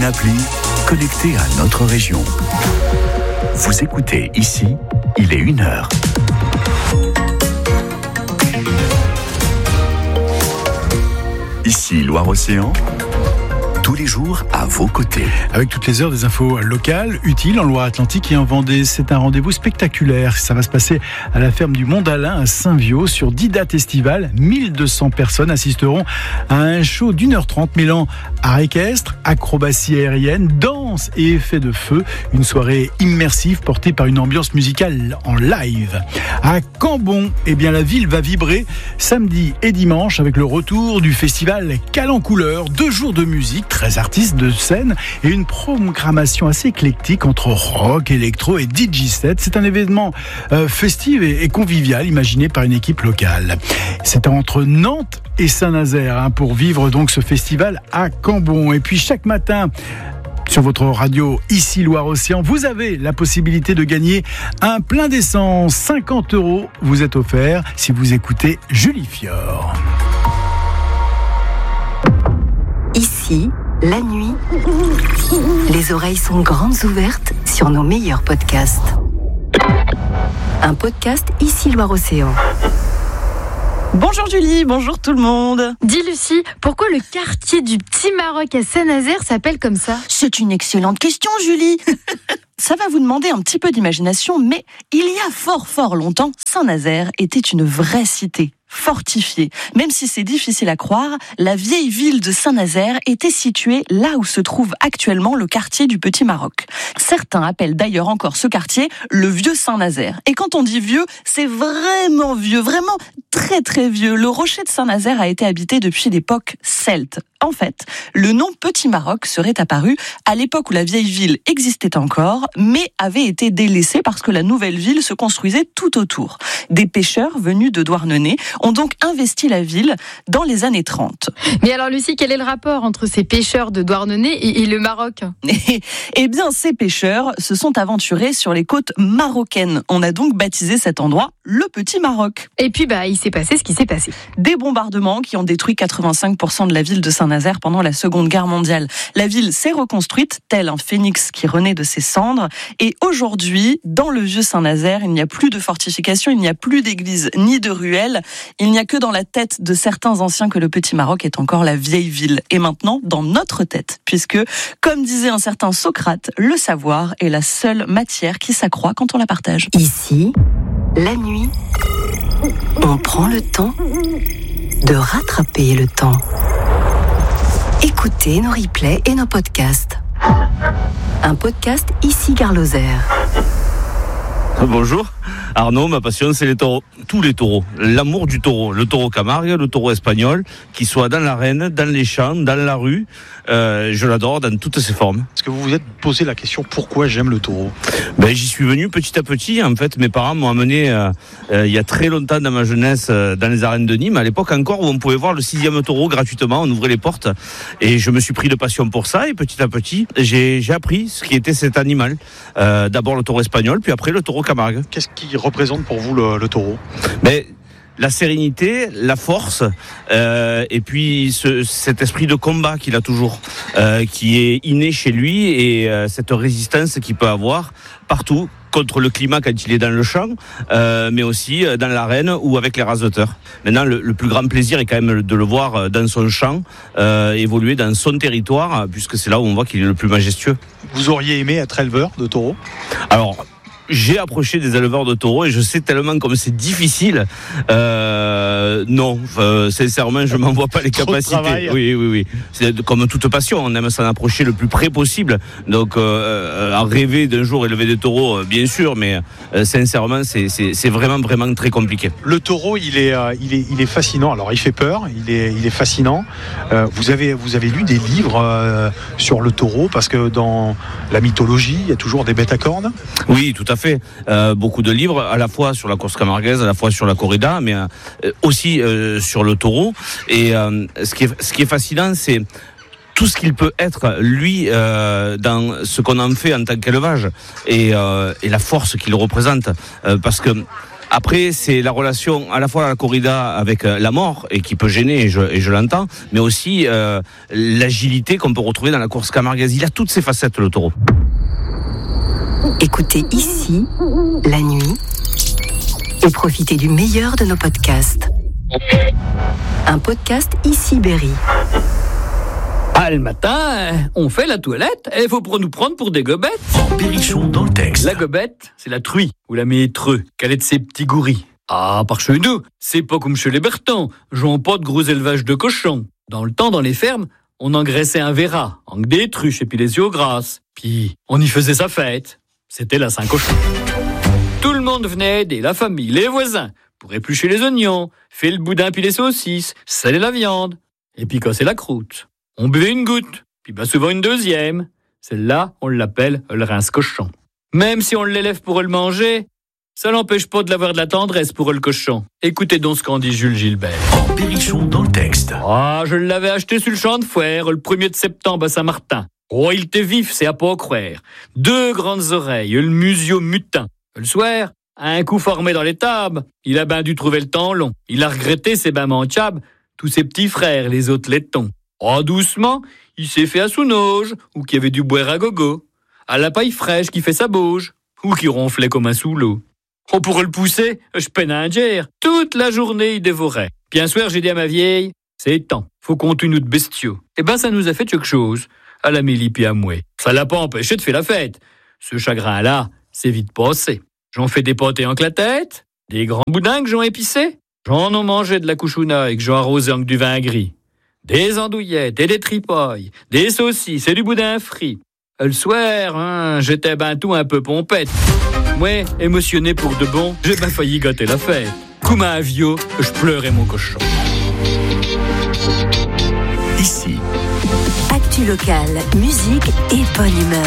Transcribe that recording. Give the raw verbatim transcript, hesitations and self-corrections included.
appli connectée à notre région. Vous écoutez ici, il est une heure. Ici Loire-Océan, tous les jours à vos côtés. Avec toutes les heures des infos locales, utiles en Loire-Atlantique et en Vendée. C'est un rendez-vous spectaculaire. Ça va se passer à la ferme du Mont-d'Alain à Saint-Viaud sur dix dates estivales. mille deux cents personnes assisteront à un show d'une heure trente mêlant art équestre, acrobatie aérienne, danse et effets de feu. Une soirée immersive portée par une ambiance musicale en live. À Cambon, eh bien, la ville va vibrer samedi et dimanche avec le retour du festival Cal en couleur. Deux jours de musique, treize artistes de scène et une programmation assez éclectique entre rock, électro et D J set. C'est un événement euh, festif et, et convivial imaginé par une équipe locale. C'est entre Nantes et Saint-Nazaire hein, pour vivre donc ce festival à Cambon. Et puis chaque matin, sur votre radio ici Loire-Océan, vous avez la possibilité de gagner un plein d'essence. cinquante euros vous est offert si vous écoutez Julie Fior. Ici, la nuit, les oreilles sont grandes ouvertes sur nos meilleurs podcasts. Un podcast Ici Loire-Océan. Bonjour Julie, bonjour tout le monde. Dis Lucie, pourquoi le quartier du Petit Maroc à Saint-Nazaire s'appelle comme ça ? C'est une excellente question Julie. Ça va vous demander un petit peu d'imagination, mais il y a fort fort longtemps, Saint-Nazaire était une vraie cité. Fortifiée. Même si c'est difficile à croire, la vieille ville de Saint-Nazaire était située là où se trouve actuellement le quartier du Petit Maroc. Certains appellent d'ailleurs encore ce quartier le vieux Saint-Nazaire. Et quand on dit vieux, c'est vraiment vieux, vraiment très très vieux. Le rocher de Saint-Nazaire a été habité depuis l'époque celte. En fait, le nom Petit Maroc serait apparu à l'époque où la vieille ville existait encore, mais avait été délaissée parce que la nouvelle ville se construisait tout autour. Des pêcheurs venus de Douarnenez ont donc investi la ville dans les années trente. Mais alors Lucie, quel est le rapport entre ces pêcheurs de Douarnenez et, et le Maroc ? Eh bien, ces pêcheurs se sont aventurés sur les côtes marocaines. On a donc baptisé cet endroit le Petit Maroc. Et puis, bah, il s'est passé ce qui s'est passé. Des bombardements qui ont détruit quatre-vingt-cinq pour cent de la ville de Saint-Nazaire pendant la Seconde Guerre mondiale. La ville s'est reconstruite, tel un phénix qui renaît de ses cendres. Et aujourd'hui, dans le vieux Saint-Nazaire, il n'y a plus de fortifications, il n'y a plus d'église ni de ruelles. Il n'y a que dans la tête de certains anciens que le Petit Maroc est encore la vieille ville. Et maintenant, dans notre tête, puisque, comme disait un certain Socrate, le savoir est la seule matière qui s'accroît quand on la partage. Ici, la nuit, on prend le temps de rattraper le temps. Écoutez nos replays et nos podcasts. Un podcast Ici Gare Lozère. Bonjour, Arnaud, ma passion c'est les taureaux, tous les taureaux, l'amour du taureau, le taureau camargue, le taureau espagnol, qu'il soit dans l'arène, dans les champs, dans la rue, euh, je l'adore dans toutes ses formes. Est-ce que vous vous êtes posé la question pourquoi j'aime le taureau ? Ben, j'y suis venu petit à petit, en fait mes parents m'ont amené euh, euh, il y a très longtemps dans ma jeunesse euh, dans les arènes de Nîmes, à l'époque encore où on pouvait voir le sixième taureau gratuitement, on ouvrait les portes et je me suis pris de passion pour ça et petit à petit j'ai, j'ai appris ce qui était cet animal, euh, d'abord le taureau espagnol puis après le taureau camargue. Qu'est-ce qui représente pour vous le, le taureau ? Ben, la sérénité, la force, euh, et puis ce, cet esprit de combat qu'il a toujours, euh, qui est inné chez lui, et euh, cette résistance qu'il peut avoir partout, contre le climat quand il est dans le champ, euh, mais aussi dans l'arène ou avec les raseteurs. Maintenant, le, le plus grand plaisir est quand même de le voir dans son champ, euh, évoluer dans son territoire, puisque c'est là où on voit qu'il est le plus majestueux. Vous auriez aimé être éleveur de taureaux ? Alors, j'ai approché des éleveurs de taureaux et je sais tellement comme c'est difficile. Euh, non, euh, sincèrement, je m'en vois pas les Trop capacités. de travail. Oui, oui, oui. C'est comme toute passion, on aime s'en approcher le plus près possible. Donc, euh, à rêver d'un jour élever des taureaux, bien sûr, mais euh, sincèrement, c'est, c'est, c'est vraiment, vraiment très compliqué. Le taureau, il est, euh, il est, il est fascinant. Alors, il fait peur, il est, il est fascinant. Euh, vous avez, vous avez lu des livres euh, sur le taureau parce que dans la mythologie, il y a toujours des bêtes à cornes. Oui, tout à fait. Euh, beaucoup de livres, à la fois sur la course camarguaise, à la fois sur la corrida, mais euh, aussi euh, sur le taureau. Et euh, ce qui est, ce qui est fascinant, c'est tout ce qu'il peut être, lui, euh, dans ce qu'on en fait en tant qu'élevage, et, euh, et la force qu'il représente. Euh, parce que Après, c'est la relation à la fois à la corrida avec la mort, et qui peut gêner, et je, et je l'entends, mais aussi euh, l'agilité qu'on peut retrouver dans la course camarguaise. Il a toutes ses facettes, le taureau. Écoutez ici, la nuit, et profitez du meilleur de nos podcasts. Un podcast Ici Berry. Ah, le matin, on fait la toilette et il faut pour nous prendre pour des gobettes. En Berrichon dans le texte. La gobette, c'est la truie, ou la métreux, qu'elle est de ses petits gouris. Ah, par chez nous, c'est pas comme chez les Bertans, jouons pas de gros élevages de cochons. Dans le temps, dans les fermes, on engraissait un verra, avec des truches et puis les yeux grasses. Puis, on y faisait sa fête. C'était la Saint-Cochon. Tout le monde venait aider, la famille, les voisins, pour éplucher les oignons, faire le boudin puis les saucisses, saler la viande, et puis casser la croûte. On buvait une goutte, puis bien souvent une deuxième. Celle-là, on l'appelle le rince-cochon. Même si on l'élève pour le manger, ça n'empêche pas de l'avoir de la tendresse pour le cochon. Écoutez donc ce qu'en dit Jules Gilbert. En Berrichon dans le texte. Ah, je l'avais acheté sur le champ de foire le premier de septembre à Saint-Martin. Oh, il était vif, c'est à pas croire. Deux grandes oreilles, le musio mutin. Le soir, un coup formé dans l'étable, il a ben dû trouver le temps long. Il a regretté ses ben manchables, tous ses petits frères, les autres laitons. Oh, doucement, il s'est fait à Sounoge, ou qui avait dû boire à gogo, à la paille fraîche qui fait sa bauge, ou qui ronflait comme un sous-l'eau. Oh, pour le pousser, je peine à ingère. Toute la journée, il dévorait. Puis un soir, j'ai dit à ma vieille, c'est temps, faut qu'on tue nous de bestiaux. Eh ben, ça nous a fait quelque chose, à la Mélie puis à Mouais. Ça l'a pas empêché de faire la fête. Ce chagrin-là, c'est vite passé. J'en fais des pâtés en tête, des grands boudins que j'en épicé. J'en ai mangé de la couchouna et que j'en arrosé avec du vin gris. Des andouillettes et des tripailles, des saucisses et du boudin frit. Le soir, hein, j'étais ben tout un peu pompette. Ouais, émotionné pour de bon, j'ai ben failli gâter la fête. Comme un vieux, je pleurais mon cochon. Ici. Actu locale, musique et bonne humeur.